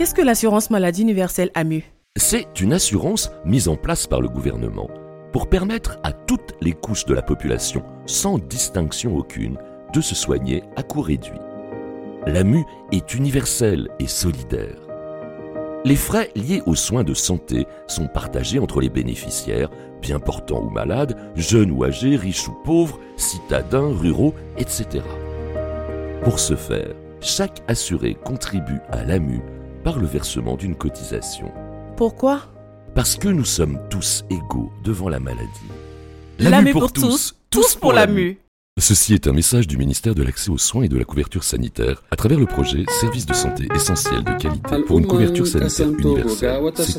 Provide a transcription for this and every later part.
Qu'est-ce que l'assurance maladie universelle AMU ? C'est une assurance mise en place par le gouvernement pour permettre à toutes les couches de la population, sans distinction aucune, de se soigner à coût réduit. L'AMU est universelle et solidaire. Les frais liés aux soins de santé sont partagés entre les bénéficiaires, bien portants ou malades, jeunes ou âgés, riches ou pauvres, citadins, ruraux, etc. Pour ce faire, chaque assuré contribue à l'AMU par le versement d'une cotisation. Pourquoi ? Parce que nous sommes tous égaux devant la maladie. L'AMU pour tous, tous pour l'AMU. Ceci est un message du ministère de l'Accès aux soins et de la couverture sanitaire à travers le projet Services de santé essentiels de qualité pour une couverture sanitaire universelle.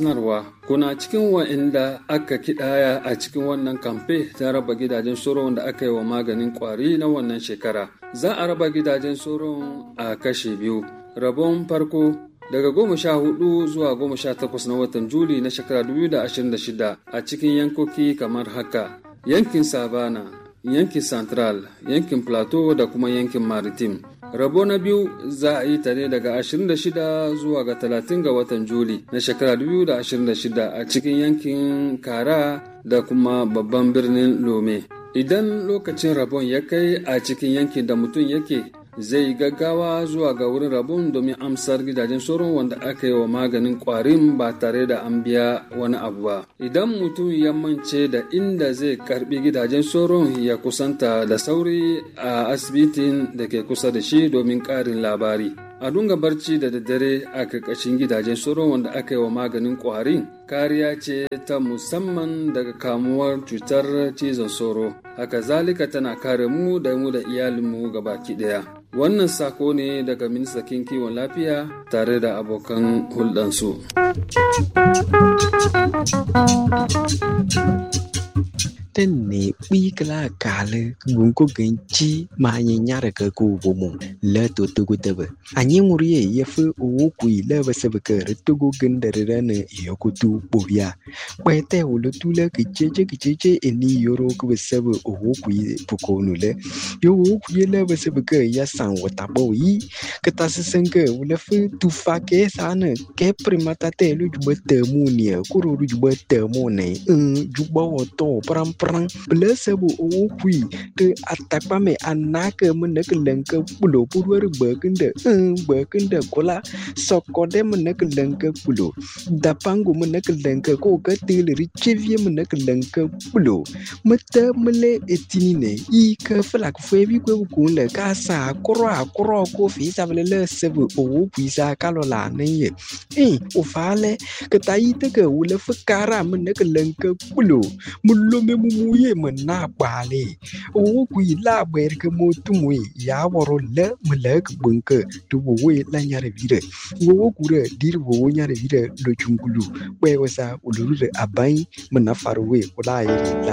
Kuna cikin wa'inda aka kidaya a cikin wannan kamfe ta raba gidajen soron da aka yi wa maganin kwari na wannan shekara. Za a raba gidajen soron a kashe biyu. Rabon farko daga 14 zuwa 18 na watan Juli na shekara 2026 a cikin yankoki kamar haka: yankin Savana, yankin Central, yankin Plateau da kuma yankin Maritime. Rabo na biyu za a yi ta ne daga 26 zuwa ga 30 ga watan Juli na shekara 2026 a cikin yankin Kara da kuma babban birnin Lome. Idan lokacin rabon ya kai a cikin yankin da mutum yake, zai gaggawa zuwa ga wurin rabon domin amsar gidajen sauron wanda aka yi wa maganin kwarin ba tare da an biya wani abu ba. Idan mutum ya mance da inda zai karbi gidajen sauron, ya kusanta da sauri a asibitin da ke kusa da shi domin karin labari. A dunga barci da daddare a karkashin gidajen sauron wanda aka yi wa maganin kwarin kariya ce ta musamman daga kamuwar cutar cizon sauro. Haka zalika tana kare mu da iyalinmu gabaki daya. Wannan sako ne daga ministan kiwon lafiya tare da abokan hulɗansu. Tenne bigla kale gunko genchi ma nyara ka ko bomo la to to gutaba anyi muriye yefu o kui la basaba ka to go gendare ne yokutu bobia kwete ulu tula kicheche eni yoro ku basaba o kui pokonu le yo o kui la basaba ka ya san wata boyi ka tassenga ula fu tu fa ke sana ke primata te lu jubata munia kuru jubata mone jubawo to pram Blessable o qui to attack me anaka munakanka pulo purwar bakunda kola sokode munakanka pulo dapangu munakanka ko katil richevie munakanka pulo mata mele etinine I ka flak febi ko kunle kasa kro ko fi sabele sebu o pisa kalola ne o fale ka tayite ka wala fakara munakanka pulo mullo me muye mana bale o kui la ber ke motumwe ya woro le mlek bunke to we la nyare vire wo kure dir wo nyare vire lo chungulu we wasa uluru abai mana farwe wala yiri la